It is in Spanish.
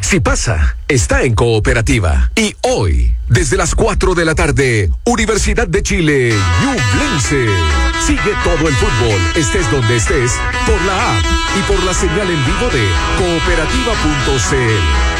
Si pasa, está en Cooperativa. Y hoy, desde las 4 de la tarde, Universidad de Chile, Ñublense. Sigue todo el fútbol, estés donde estés, por la app y por la señal en vivo de cooperativa.cl.